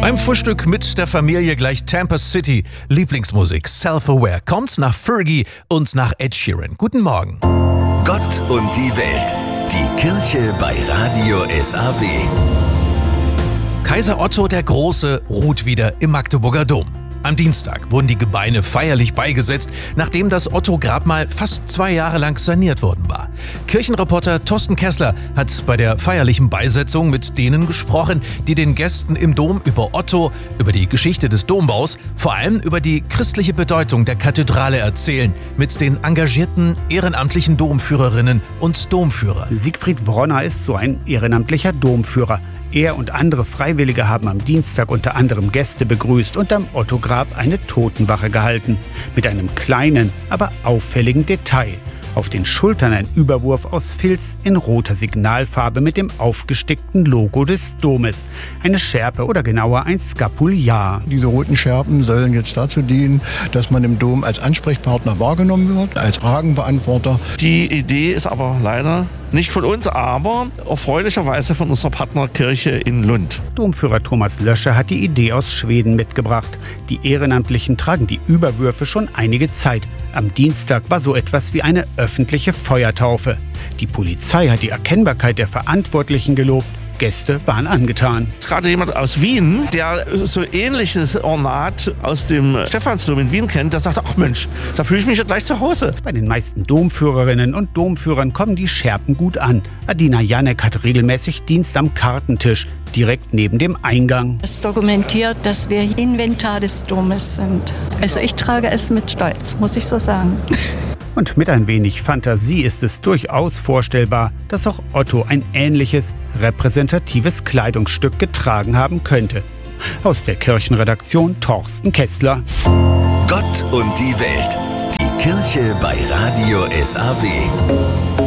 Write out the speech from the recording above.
Beim Frühstück mit der Familie gleich Tampa City. Lieblingsmusik Self-Aware kommt nach Fergie und nach Ed Sheeran. Guten Morgen. Gott und die Welt. Die Kirche bei Radio SAW. Kaiser Otto der Große ruht wieder im Magdeburger Dom. Am Dienstag wurden die Gebeine feierlich beigesetzt, nachdem das Otto-Grabmal fast 2 Jahre lang saniert worden war. Kirchenreporter Thorsten Kessler hat bei der feierlichen Beisetzung mit denen gesprochen, die den Gästen im Dom über Otto, über die Geschichte des Dombaus, vor allem über die christliche Bedeutung der Kathedrale erzählen, mit den engagierten ehrenamtlichen Domführerinnen und Domführer. Siegfried Bronner ist so ein ehrenamtlicher Domführer. Er und andere Freiwillige haben am Dienstag unter anderem Gäste begrüßt und am Otto-Grab eine Totenwache gehalten. Mit einem kleinen, aber auffälligen Detail. Auf den Schultern ein Überwurf aus Filz in roter Signalfarbe mit dem aufgestickten Logo des Domes. Eine Schärpe oder genauer ein Skapuliar. Diese roten Schärpen sollen jetzt dazu dienen, dass man im Dom als Ansprechpartner wahrgenommen wird, als Fragenbeantworter. Die Idee ist aber leider nicht von uns, aber erfreulicherweise von unserer Partnerkirche in Lund. Domführer Thomas Lösche hat die Idee aus Schweden mitgebracht. Die Ehrenamtlichen tragen die Überwürfe schon einige Zeit. Am Dienstag war so etwas wie eine öffentliche Feuertaufe. Die Polizei hat die Erkennbarkeit der Verantwortlichen gelobt. Gäste waren angetan. Gerade jemand aus Wien, der so ähnliches Ornat aus dem Stephansdom in Wien kennt, der sagt, ach Mensch, da fühle ich mich ja gleich zu Hause. Bei den meisten Domführerinnen und Domführern kommen die Schärpen gut an. Adina Janek hat regelmäßig Dienst am Kartentisch, direkt neben dem Eingang. Es dokumentiert, dass wir Inventar des Domes sind. Also ich trage es mit Stolz, muss ich so sagen. Und mit ein wenig Fantasie ist es durchaus vorstellbar, dass auch Otto ein ähnliches, repräsentatives Kleidungsstück getragen haben könnte. Aus der Kirchenredaktion Thorsten Kessler. Gott und die Welt. Die Kirche bei Radio SAW.